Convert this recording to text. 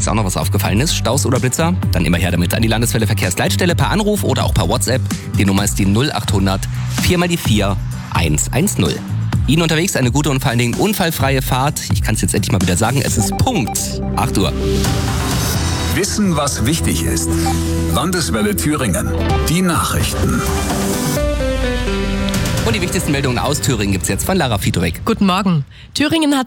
sonst auch noch was aufgefallen ist, Staus oder Blitzer, dann immer her damit an die Landeswelle Verkehrsleitstelle per Anruf oder auch per WhatsApp. Die Nummer ist die 0800 4x4 110. Ihnen unterwegs eine gute und vor allen Dingen unfallfreie Fahrt. Ich kann es jetzt endlich mal wieder sagen, es ist Punkt 8 Uhr. Wissen, was wichtig ist. Landeswelle Thüringen. Die Nachrichten. Und die wichtigsten Meldungen aus Thüringen gibt's jetzt von Lara Fitowek. Guten Morgen. Thüringen hat